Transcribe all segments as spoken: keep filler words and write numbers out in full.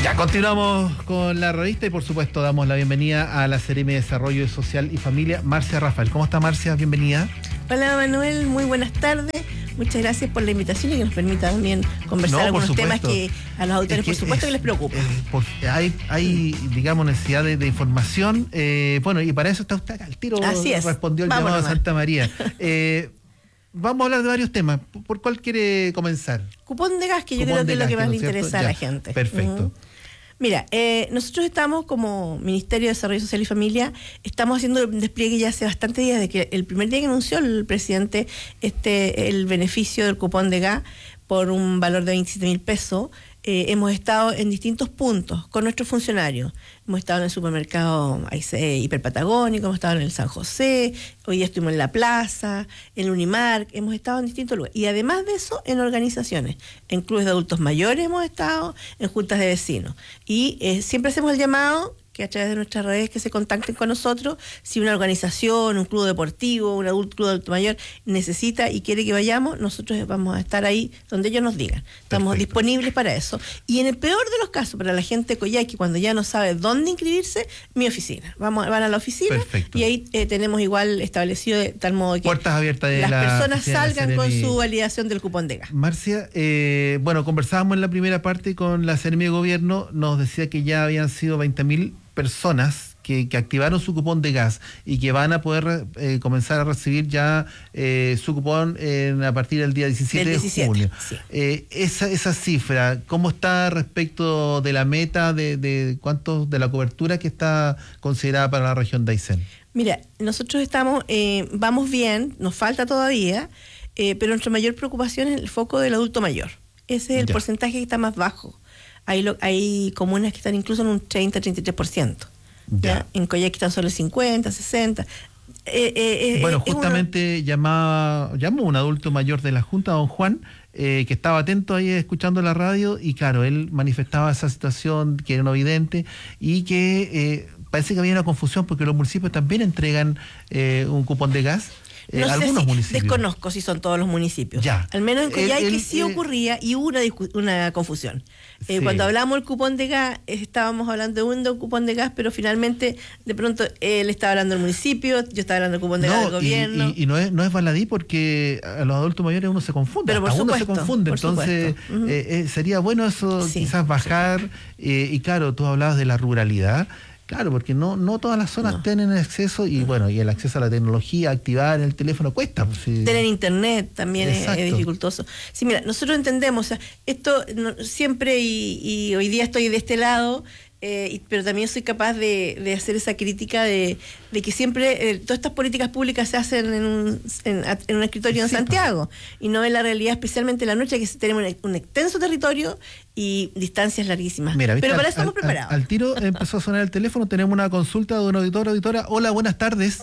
Ya continuamos con la revista y por supuesto damos la bienvenida a la Seremi de Desarrollo Social y Familia, Marcia Rafael. ¿Cómo está, Marcia? Bienvenida. Hola, Manuel, muy buenas tardes. Muchas gracias por la invitación y que nos permita también conversar no, algunos temas que a los autores, es que, por supuesto, es, que les preocupan. Eh, hay, hay, digamos, necesidad de, de información. Eh, bueno, y para eso está usted acá. Al tiro Así es. Respondió el Vámonos llamado a Santa María. Eh, vamos a hablar de varios temas. ¿Por cuál quiere comenzar? Cupón de gas, que yo Cupón creo que es lo que más ¿no le interesa ya, a la gente. Perfecto. Uh-huh. Mira, eh, nosotros estamos como Ministerio de Desarrollo Social y Familia, estamos haciendo un despliegue ya hace bastante días de que el primer día que anunció el presidente este el beneficio del cupón de gas por un valor de veintisiete mil pesos, eh, hemos estado en distintos puntos con nuestros funcionarios. Hemos estado en el supermercado Hiperpatagónico, hemos estado en el San José, hoy día estuvimos en la plaza, en el Unimark, hemos estado en distintos lugares. Y además de eso, en organizaciones, en clubes de adultos mayores hemos estado, en juntas de vecinos. Y eh, siempre hacemos el llamado que a través de nuestras redes que se contacten con nosotros, si una organización, un club deportivo, un adulto, club de adulto mayor necesita y quiere que vayamos, nosotros vamos a estar ahí donde ellos nos digan. Estamos Perfecto. disponibles para eso. Y en el peor de los casos, para la gente de Coyhaique, cuando ya no sabe dónde inscribirse, mi oficina. Vamos, van a la oficina Perfecto. y ahí eh, tenemos igual establecido de tal modo que puertas abiertas de las la personas salgan con su validación del cupón de gas. Marcia, eh, bueno, conversábamos en la primera parte con la Seremi de Gobierno, nos decía que ya habían sido veinte mil personas que, que activaron su cupón de gas y que van a poder eh, comenzar a recibir ya eh, su cupón en, a partir del día diecisiete de junio. Sí. Eh, esa, esa cifra, ¿cómo está respecto de la meta de, de cuántos de la cobertura que está considerada para la región de Aysén? Mira, nosotros estamos, eh, vamos bien, nos falta todavía, eh, pero nuestra mayor preocupación es el foco del adulto mayor. Ese es el ya. porcentaje que está más bajo. Hay, lo, hay comunas que están incluso en un treinta a treinta y tres por ciento. Ya. ¿Ya? En Coyhaique están solo el cincuenta, sesenta. Eh, eh, bueno, eh, justamente uno... llamaba, llamó un adulto mayor de la Junta, don Juan, eh, que estaba atento ahí escuchando la radio y claro, él manifestaba esa situación que era no evidente y que eh, parece que había una confusión porque los municipios también entregan eh, un cupón de gas. Eh, no sé algunos si, municipios. Desconozco si son todos los municipios. Ya. Al menos en Coyhaique el, el, sí eh, ocurría y hubo una, una confusión. Eh, sí. Cuando hablamos del cupón de gas, eh, estábamos hablando de un, de un cupón de gas, pero finalmente, de pronto, eh, él estaba hablando del municipio, yo estaba hablando del cupón de no, gas del gobierno. Y, y, y no es no es baladí porque a los adultos mayores uno se confunde. Pero por hasta supuesto, uno se confunde. Entonces, uh-huh. eh, eh, sería bueno eso, sí, quizás bajar. Sí. Eh, y claro, tú hablabas de la ruralidad. Claro, porque no no todas las zonas no. tienen acceso y bueno, y el acceso a la tecnología, activar el teléfono cuesta. Pues, sí. Tener internet también es, es dificultoso. Sí, mira, nosotros entendemos, o sea, esto no, siempre y, y hoy día estoy de este lado, eh, y, pero también soy capaz de, de hacer esa crítica de, de que siempre eh, todas estas políticas públicas se hacen en un, en, en un escritorio en sí, Santiago pues. Y no en la realidad, especialmente en la noche, que tenemos un, un extenso territorio y distancias larguísimas. Mira, ¿viste? Pero para al, eso estamos al, preparados. Al, al tiro empezó a sonar el teléfono, tenemos una consulta de un auditor, auditora. Hola, buenas tardes.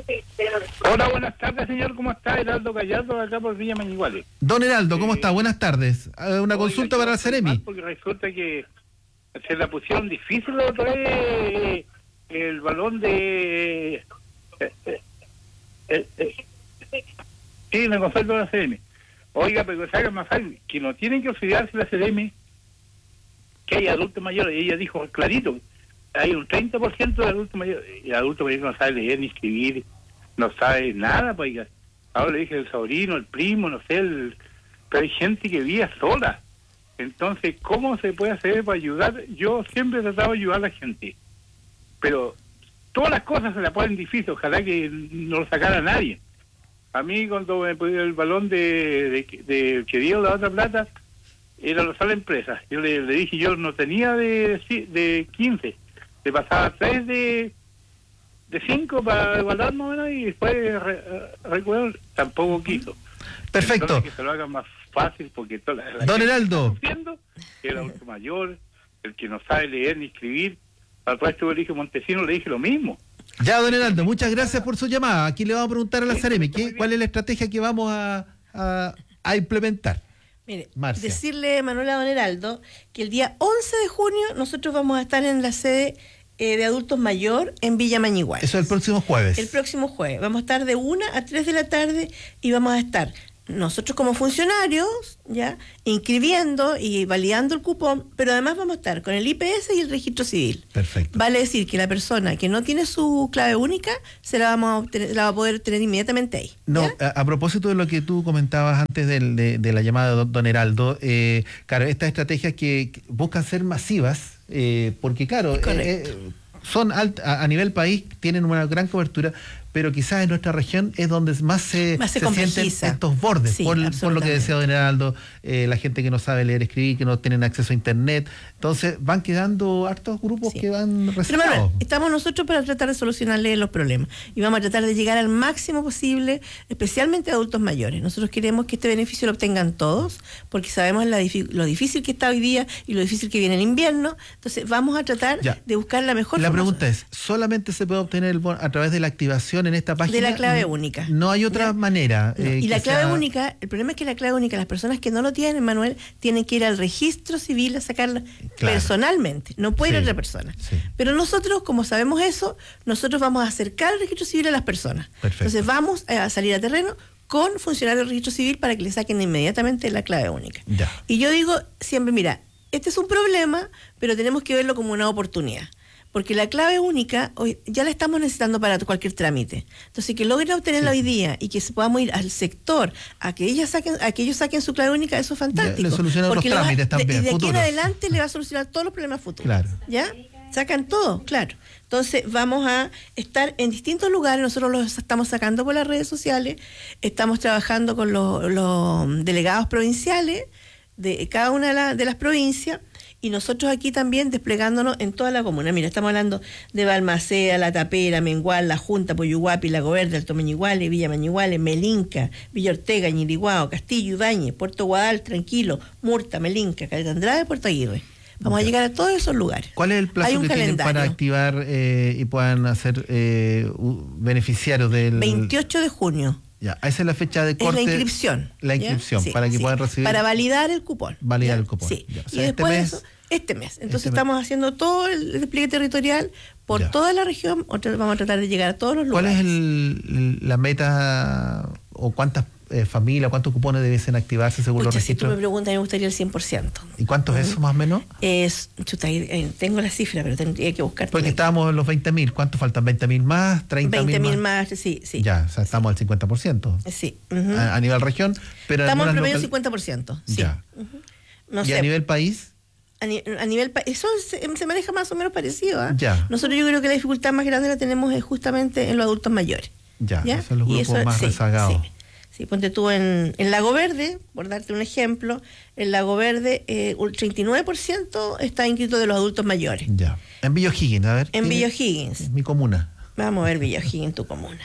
Hola, buenas tardes, señor. ¿Cómo está? Heraldo Gallardo, acá por Villa Mañiguales. Don Heraldo, ¿cómo eh, está? Buenas tardes. Una oiga, consulta para la Seremi. Porque resulta que se la pusieron difícil la otra vez el balón de... Eh, eh, eh, eh, sí, me consulta la Seremi. Oiga, pero que se haga más fácil, que no tienen que olvidarse la Seremi que hay adultos mayores. Ella dijo clarito, hay un treinta por ciento de adultos mayores, y el adulto mayor no sabe leer ni escribir, no sabe nada, pues. Ahora le dije el sobrino, el primo, no sé, el... pero hay gente que vive sola. Entonces, ¿cómo se puede hacer para ayudar? Yo siempre he tratado de ayudar a la gente, pero todas las cosas se la ponen difícil, ojalá que no lo sacara nadie. A mí cuando me puse el balón de, de, de que dio la otra plata, era la sola empresa. Yo le, le dije, yo no tenía de, de quince, le pasaba tres de de cinco para igualar más o menos y después re, recuerdo, tampoco quiso. Perfecto. Entonces, que se lo haga más fácil porque toda la, la Don Heraldo, el adulto mayor, el que no sabe leer ni escribir, al resto le dije Montesino, le dije lo mismo. Ya, don Heraldo, muchas gracias por su llamada. Aquí le vamos a preguntar a la Seremi, ¿qué, ¿cuál es la estrategia que vamos a, a, a implementar? Mire, Marcia. Decirle, Manuel, a don Heraldo, que el día once de junio nosotros vamos a estar en la sede eh, de adultos mayor en Villa Mañiguales. Eso el próximo jueves. El próximo jueves. Vamos a estar de una a tres de la tarde y vamos a estar nosotros como funcionarios, ya, inscribiendo y validando el cupón, pero además vamos a estar con el I P S y el registro civil. Perfecto. Vale decir que la persona que no tiene su clave única se la vamos a obtener, la va a poder tener inmediatamente ahí. No, ¿ya? a, a propósito de lo que tú comentabas antes del, de, de la llamada de don, don Heraldo, eh, claro, estas estrategias que, que buscan ser masivas, eh, porque claro, eh, eh, son alt, a, a nivel país, tienen una gran cobertura, pero quizás en nuestra región es donde más se, más se, se sienten estos bordes, sí, por, por lo que decía don Heraldo, eh, la gente que no sabe leer, escribir, que no tienen acceso a internet. Entonces van quedando hartos grupos sí. que van rezagados. Pero, estamos nosotros para tratar de solucionarle los problemas y vamos a tratar de llegar al máximo posible, especialmente a adultos mayores. Nosotros queremos que este beneficio lo obtengan todos, porque sabemos la, lo difícil que está hoy día y lo difícil que viene el invierno. Entonces vamos a tratar ya. de buscar la mejor La forma. pregunta es, ¿solamente se puede obtener el bono a través de la activación en esta página? De la clave única. No hay otra ¿ya? manera. No. Eh, y la clave sea... única, el problema es que la clave única, las personas que no lo tienen, Manuel, tienen que ir al registro civil a sacarla claro. personalmente. No puede sí. ir otra persona. Sí. Pero nosotros, como sabemos eso, nosotros vamos a acercar el registro civil a las personas. Perfecto. Entonces vamos a salir a terreno con funcionarios del registro civil para que le saquen inmediatamente la clave única. Ya. Y yo digo siempre, mira, este es un problema, pero tenemos que verlo como una oportunidad. Porque la clave única hoy ya la estamos necesitando para cualquier trámite. Entonces, que logren obtenerla sí. hoy día y que se podamos ir al sector a que ellas saquen, a que ellos saquen su clave única, eso es fantástico. Ya, le solucionan los trámites va, también. De, y de futuros. aquí en adelante le va a solucionar todos los problemas futuros. Claro. ¿Ya? Sacan todo, claro. Entonces, vamos a estar en distintos lugares. Nosotros los estamos sacando por las redes sociales. Estamos trabajando con los, los delegados provinciales de cada una de, la, de las provincias. Y nosotros aquí también desplegándonos en toda la comuna. Mira, estamos hablando de Balmaceda, La Tapera, Mengual, La Junta, Poyuhuapi, Lago Verde, Alto Meñiguale, Villa Mañiguale, Melinca, Villa Ortega, Ñiriguao, Castillo, Ibáñez, Puerto Guadal, Tranquilo, Murta, Melinca, Caleta Andrade, Puerto Aguirre. Vamos okay. a llegar a todos esos lugares. ¿Cuál es el plazo que calendario. tienen para activar eh, y puedan hacer eh, beneficiarios del...? veintiocho de junio. Ya, esa es la fecha de corte. Es la inscripción. La inscripción, sí, para que sí. puedan recibir. Para validar el cupón. Validar ¿ya? el cupón. Sí. Ya, o sea, y después este mes, eso, este mes. Entonces este estamos mes. haciendo todo el despliegue territorial por ya. toda la región. Vamos a tratar de llegar a todos los ¿Cuál lugares. ¿Cuál es el, la meta o cuántas eh, familias, cuántos cupones debiesen activarse según Pucha, los registros? Si tú me preguntas, me gustaría el cien por ciento. ¿Y cuántos es eso más o menos? Es, chuta, eh, tengo la cifra, pero tendría que buscar. Porque estábamos en los veinte mil. ¿Cuántos faltan? ¿veinte mil más? ¿treinta mil veinte más? mil más, sí, sí. Ya, o sea, estamos al cincuenta por ciento. Sí. Uh-huh. a, a nivel región. Pero estamos en promedio local... cincuenta por ciento. Sí. Ya. Uh-huh. No ¿Y sé. a nivel país? A, ni, a nivel país, eso se, se maneja más o menos parecido. ¿eh? Ya. Nosotros yo creo que la dificultad más grande la tenemos es justamente en los adultos mayores. Ya, ¿ya? esos son los grupos eso, más sí, rezagados. Sí. Sí, ponte tú en, en Lago Verde, por darte un ejemplo, en Lago Verde eh, el treinta y nueve por ciento está inscrito de los adultos mayores. Ya. En Villa O'Higgins, a ver. En Villa O'Higgins. Es mi comuna. Vamos a ver Villa O'Higgins, tu comuna.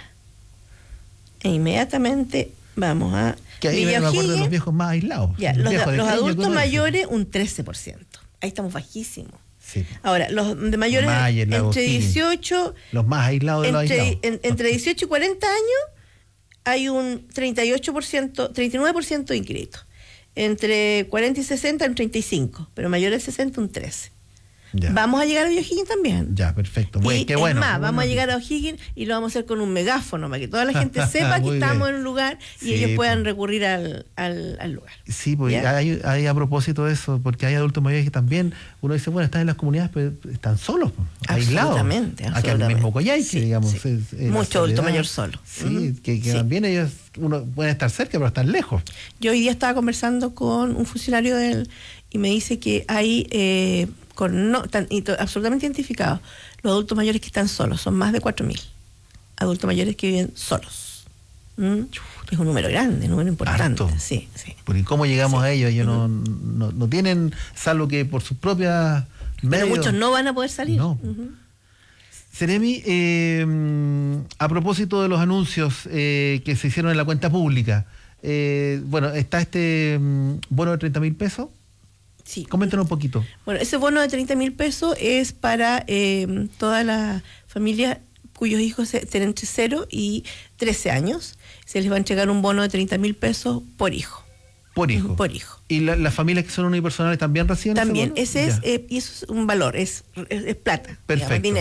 E inmediatamente vamos a... Que ahí me acuerdo de los viejos más aislados. Ya, los, los, los adultos mayores un trece por ciento. Ahí estamos bajísimos. Sí. Ahora, los de mayores Mayer, entre dieciocho... Los más aislados de los entre, aislados. En, entre dieciocho y cuarenta años hay un treinta y ocho por ciento, treinta y nueve por ciento inscrito. Entre cuarenta y sesenta, un treinta y cinco por ciento. Pero mayores de sesenta, un trece por ciento. Ya. Vamos a llegar a O'Higgins también. Ya, perfecto. Bueno, y qué bueno. Es más, qué vamos bueno. a llegar a O'Higgins y lo vamos a hacer con un megáfono para que toda la gente sepa que estamos bien. en un lugar y sí, ellos puedan pues. recurrir al, al, al lugar. Sí, pues hay, hay a propósito de eso, porque hay adultos mayores que también, uno dice, bueno, están en las comunidades, pero están solos, pues, aislados. Absolutamente, Acá en el mismo Coyhaique, sí, digamos. Sí. Es, es Mucho adulto mayor solo. Sí, uh-huh. que, que sí. también ellos, uno puede estar cerca, pero están lejos. Yo hoy día estaba conversando con un funcionario de él y me dice que hay... Eh, con no tan, y to, absolutamente identificados los adultos mayores que están solos, son más de cuatro mil adultos mayores que viven solos. ¿Mm? Es un número grande, un número importante. Harto. Sí, sí. Porque cómo llegamos sí. a ellos, ellos uh-huh. no, no, no tienen, salvo que por sus propias medios. Pero muchos no van a poder salir. No. Uh-huh. Seremi, eh, a propósito de los anuncios eh, que se hicieron en la cuenta pública, eh, bueno, está este um, bono de treinta mil pesos. Sí. Coméntanos un poquito. Bueno, ese bono de treinta mil pesos es para eh, todas las familias cuyos hijos estén entre cero y trece años. Se les va a entregar un bono de treinta mil pesos por hijo. Por hijo. Por hijo. ¿Y la, las familias que son unipersonales también reciben también, ese bono? También, ese es, eh, y eso es un valor, es, es, es plata, perfecto. Digamos, dinero.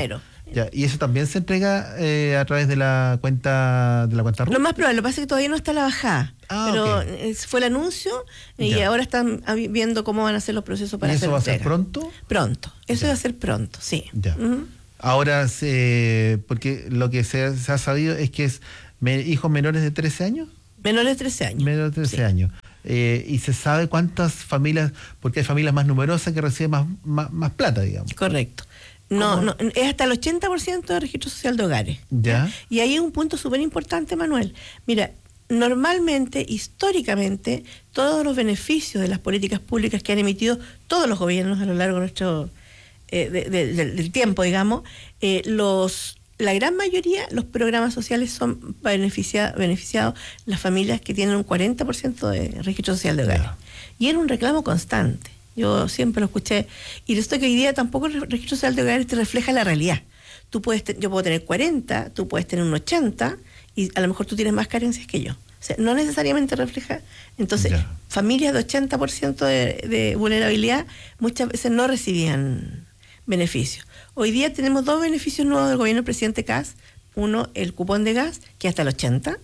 Ya, y eso también se entrega eh, a través de la cuenta de la cuenta R U T. Lo más probable, lo que pasa es que todavía no está la bajada. Ah, pero okay. Fue el anuncio y Ya. ahora están viendo cómo van a ser los procesos para ¿Y hacer eso va a ser entrega. pronto? Pronto. Eso Ya. va a ser pronto, sí. Ya. Uh-huh. Ahora, se, porque lo que se, se ha sabido es que es me, hijos menores de trece años. Menores de trece años. Menores de trece sí. años. Eh, y se sabe cuántas familias, porque hay familias más numerosas que reciben más, más, más plata, digamos. Correcto. No, no, es hasta el ochenta por ciento de registro social de hogares. Ya. Y ahí hay un punto súper importante, Manuel. Mira, normalmente, históricamente, todos los beneficios de las políticas públicas que han emitido todos los gobiernos a lo largo de nuestro eh, de, de, de, del tiempo, digamos, eh, los la gran mayoría, los programas sociales son beneficia, beneficiados las familias que tienen un cuarenta por ciento de registro social de hogares. Ya. Y era un reclamo constante. Yo siempre lo escuché. Y esto que hoy día tampoco el registro social de hogares te refleja la realidad. Tú puedes te, yo puedo tener cuarenta, tú puedes tener un ochenta, y a lo mejor tú tienes más carencias que yo. O sea, no necesariamente refleja. Entonces, Ya. familias de ochenta por ciento de, de vulnerabilidad muchas veces no recibían beneficios. Hoy día tenemos dos beneficios nuevos del gobierno del presidente Kast. Uno, el cupón de gas, que hasta el ochenta,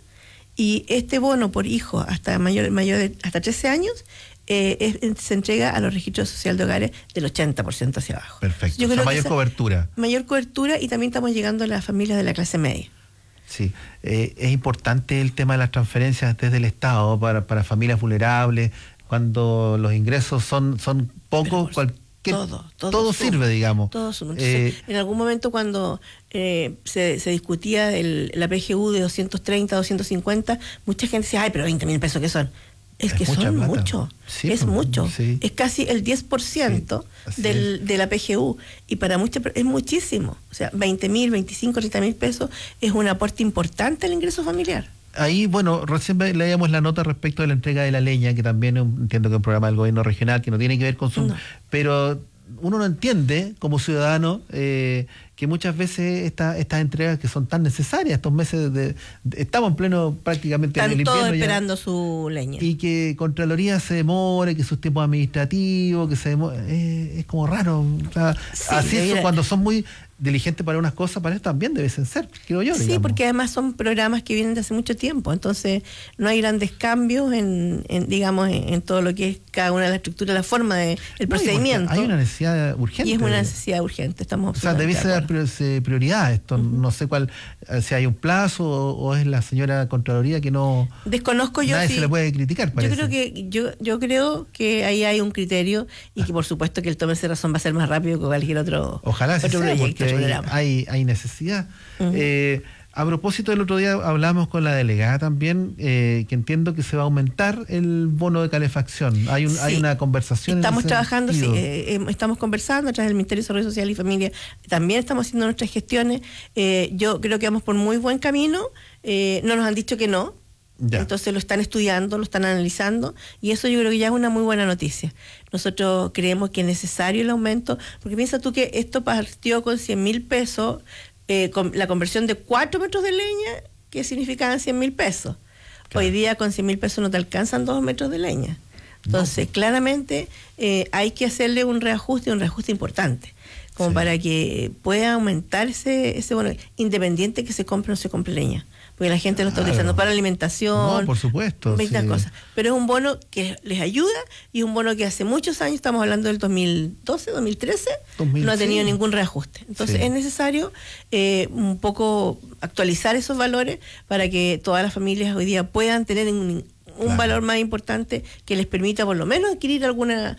y este bono por hijo hasta mayor, mayor de hasta trece años eh, es, se entrega a los registros sociales de hogares del ochenta por ciento hacia abajo. Perfecto. Yo O sea, creo que mayor esa- cobertura. Mayor cobertura, y también estamos llegando a las familias de la clase media. Sí, eh, es importante el tema de las transferencias desde el Estado para, para familias vulnerables, cuando los ingresos son, son Pero pocos, por cualquier, todo, todo todo suma, sirve, digamos. Todo suma. Entonces, Eh, en algún momento cuando eh, se, se discutía el, la P G U de doscientos treinta, doscientos cincuenta, mucha gente decía, ay, pero veinte mil pesos, ¿qué son? Es, Es que mucha son plata. mucho, Sí, es pues, mucho. sí. Es casi el diez por ciento Sí, así del, de la P G U, y para muchas es muchísimo. O sea, veinte mil, veinticinco, treinta mil pesos es un aporte importante al ingreso familiar. Ahí, bueno, recién ve- leíamos la nota respecto de la entrega de la leña, que también es un- entiendo que es un programa del gobierno regional, que no tiene que ver con su... No. Pero uno no entiende, como ciudadano, eh, que muchas veces esta, estas entregas que son tan necesarias, estos meses de... de- estamos en pleno prácticamente en Están el todos invierno ya, esperando su leña. y que Contraloría se demore, que sus tiempos administrativos, que se demore, eh, es como raro. O sea, Sí, así es, mira. cuando son muy diligentes para unas cosas, para eso también deben ser, creo yo. Sí, digamos. porque además son programas que vienen de hace mucho tiempo, entonces no hay grandes cambios en, en, digamos, en, en todo lo que es cada una de las estructuras, la forma del No, y porque procedimiento. hay una necesidad urgente. Y es una necesidad urgente, estamos O sea, absolutamente debe de ser acuerdo. prior- se- prioridad esto. Ujú. No sé cuál, eh, si hay un plazo o, o es la señora Contraloría que no. Desconozco yo nadie si- se le puede criticar, Yo parece. creo que yo yo creo que ahí hay un criterio, y que por supuesto que el tome de razón va a ser más rápido que cualquier otro, Ojalá sí otro sea, proyecto, porque otro hay, programa. hay, hay necesidad. Ujú. Eh, a propósito, el otro día hablamos con la delegada también, eh, que entiendo que se va a aumentar el bono de calefacción. Hay un, Sí. hay una conversación. en Estamos ese trabajando, sí, sentido. eh, eh, estamos conversando a través del Ministerio de Desarrollo Social y Familia. También estamos haciendo nuestras gestiones. Eh, yo creo que vamos por muy buen camino. Eh, no nos han dicho que no. Ya. Entonces lo están estudiando, lo están analizando, y eso yo creo que ya es una muy buena noticia. Nosotros creemos que es necesario el aumento, porque piensa tú que esto partió con cien mil pesos, eh, con la conversión de cuatro metros de leña, que significaban cien mil pesos. Claro. Hoy día con cien mil pesos no te alcanzan dos metros de leña. Entonces, No. claramente eh, hay que hacerle un reajuste, un reajuste importante, como Sí. para que pueda aumentar ese, ese bono, independiente que se compre o no se compre leña, porque la gente lo está Claro. utilizando para alimentación, No, por supuesto, veintitas sí. cosas. Pero es un bono que les ayuda, y es un bono que hace muchos años, estamos hablando del dos mil doce, dos mil trece, dos mil, no ha tenido sí. ningún reajuste. Entonces Sí. es necesario eh, un poco actualizar esos valores para que todas las familias hoy día puedan tener un, un Claro. valor más importante que les permita por lo menos adquirir alguna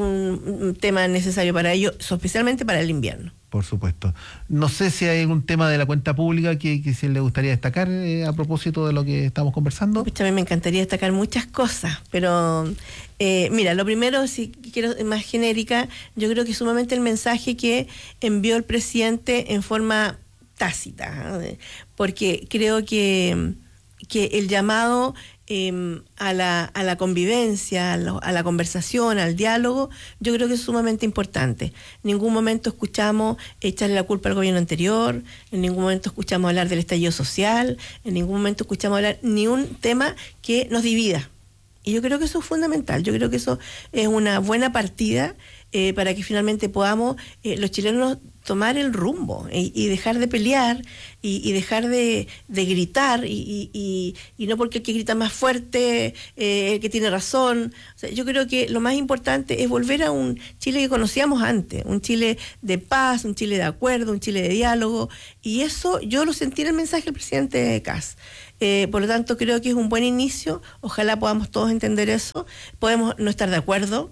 algún tema necesario para ello, especialmente para el invierno. Por supuesto. No sé si hay algún tema de la cuenta pública que, que se le gustaría destacar eh, a propósito de lo que estamos conversando. Pucha, a mí me encantaría destacar muchas cosas, pero eh, mira, lo primero, si quiero más genérica, yo creo que sumamente el mensaje que envió el presidente en forma tácita, ¿eh? Porque creo que, que el llamado eh, a, la, a la convivencia, a, lo, a la conversación, al diálogo, yo creo que es sumamente importante. En ningún momento escuchamos echarle la culpa al gobierno anterior, en ningún momento escuchamos hablar del estallido social, en ningún momento escuchamos hablar ni un tema que nos divida. Y yo creo que eso es fundamental, yo creo que eso es una buena partida eh, para que finalmente podamos, eh, los chilenos, tomar el rumbo y, y dejar de pelear y, y dejar de, de gritar y, y, y, y no porque el que grita más fuerte eh, el que tiene razón. O sea, yo creo que lo más importante es volver a un Chile que conocíamos antes, un Chile de paz, un Chile de acuerdo, un Chile de diálogo, y eso yo lo sentí en el mensaje del presidente Kast. Eh, por lo tanto, creo que es un buen inicio. Ojalá podamos todos entender eso. Podemos no estar de acuerdo,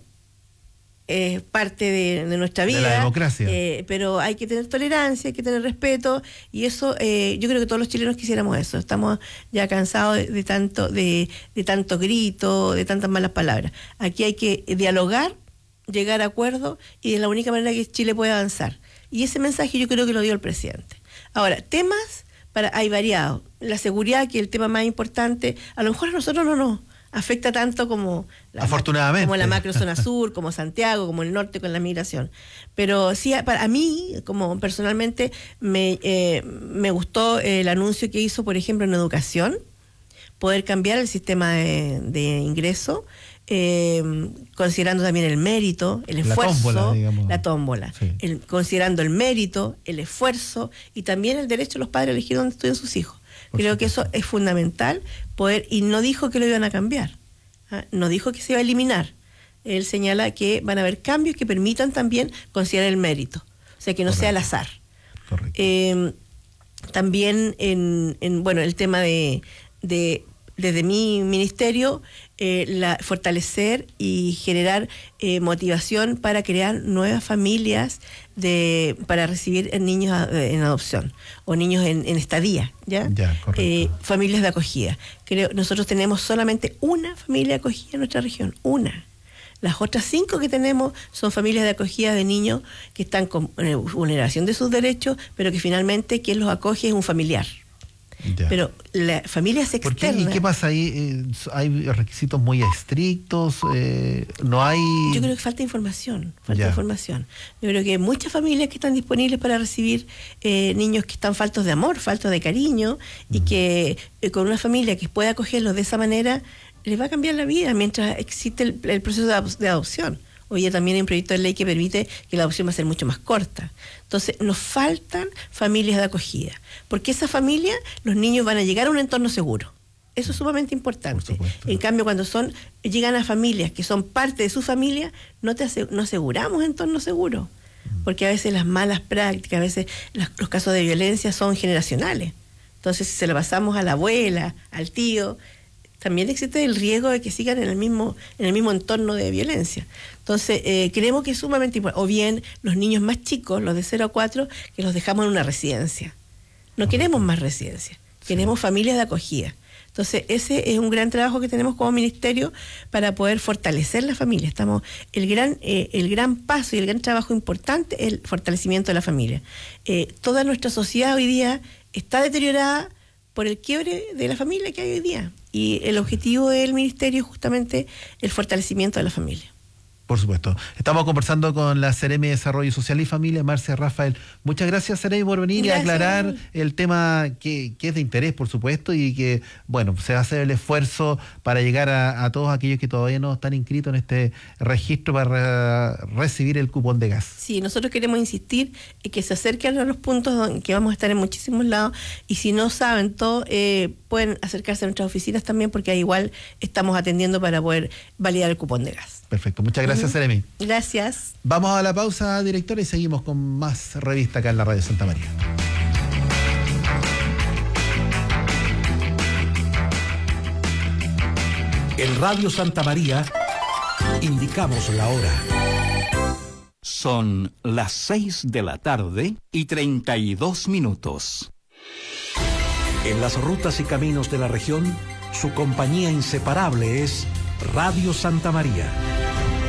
es eh, parte de, de nuestra vida, de la democracia, eh, pero hay que tener tolerancia, hay que tener respeto, y eso eh, yo creo que todos los chilenos quisiéramos eso. Estamos ya cansados de, de tanto de, de tanto grito, de tantas malas palabras. Aquí hay que dialogar, llegar a acuerdos, y es la única manera que Chile puede avanzar, y ese mensaje yo creo que lo dio el presidente. Ahora, temas para hay variados. La seguridad, que es el tema más importante, a lo mejor a nosotros no nos afecta tanto como la, afortunadamente, como la macrozona sur, como Santiago, como el norte con la migración. Pero sí, para a mí, como personalmente, me, eh, me gustó el anuncio que hizo, por ejemplo, en educación, poder cambiar el sistema de, de ingreso, eh, considerando también el mérito, el esfuerzo, la tómbola, digamos. la tómbola Sí. el, considerando el mérito, el esfuerzo y también el derecho de los padres a elegir dónde estudian sus hijos. Por Creo supuesto. que eso es fundamental, poder, y no dijo que lo iban a cambiar, ¿ah? No dijo que se iba a eliminar. Él señala que van a haber cambios que permitan también considerar el mérito, o sea, que no Correcto. sea al azar. Correcto. Eh, también en, en, bueno, el tema de, de desde mi ministerio, eh, la, fortalecer y generar eh, motivación para crear nuevas familias de para recibir niños a, en adopción o niños en, en estadía, ¿ya? Ya, correcto. Eh, familias de acogida. Creo nosotros tenemos solamente una familia de acogida en nuestra región, una. Las otras cinco que tenemos son familias de acogida de niños que están con eh, vulneración de sus derechos, pero que finalmente quien los acoge es un familiar. Ya. Pero las familias ¿Por qué? externas... ¿Y qué pasa ahí? Eh, ¿Hay requisitos muy estrictos? Eh, ¿No hay...? Yo creo que falta información, falta Ya. información. Yo creo que hay muchas familias que están disponibles para recibir eh, niños que están faltos de amor, faltos de cariño, y que eh, con una familia que pueda acogerlos de esa manera, les va a cambiar la vida mientras existe el, el proceso de, adop- de adopción. Hoy ya también hay un proyecto de ley que permite que la adopción va a ser mucho más corta. Entonces, nos faltan familias de acogida, porque esa familia, los niños van a llegar a un entorno seguro. Eso es sumamente importante. Por supuesto. En cambio, cuando son llegan a familias que son parte de su familia, no, te ase- no aseguramos entorno seguro, porque a veces las malas prácticas, a veces las- los casos de violencia son generacionales. Entonces, si se lo pasamos a la abuela, al tío, también existe el riesgo de que sigan en el mismo en el mismo entorno de violencia. Entonces, eh, creemos que es sumamente importante. O bien, los niños más chicos, los de cero a cuatro, que los dejamos en una residencia. No queremos más residencias, queremos familias de acogida. Entonces, ese es un gran trabajo que tenemos como ministerio para poder fortalecer la familia. Estamos el gran eh, el gran paso y el gran trabajo importante es el fortalecimiento de la familia. Eh, toda nuestra sociedad hoy día está deteriorada por el quiebre de la familia que hay hoy día. Y el objetivo del ministerio es justamente el fortalecimiento de la familia. Por supuesto. Estamos conversando con la Seremi de Desarrollo Social y Familia, Marcia Rafael. Muchas gracias, Seremi, por venir Gracias. y aclarar el tema que, que es de interés, por supuesto, y que, bueno, se va a hacer el esfuerzo para llegar a, a todos aquellos que todavía no están inscritos en este registro para re- recibir el cupón de gas. Sí, nosotros queremos insistir en que se acerquen a los puntos donde, que vamos a estar en muchísimos lados, y si no saben todo, eh, pueden acercarse a nuestras oficinas también, porque ahí igual estamos atendiendo para poder validar el cupón de gas. Perfecto. Muchas gracias, Seremi. Gracias. Vamos a la pausa, directora, y seguimos con más revista acá en la Radio Santa María. En Radio Santa María indicamos la hora. Son las seis de la tarde y treinta y dos minutos. En las rutas y caminos de la región, su compañía inseparable es Radio Santa María.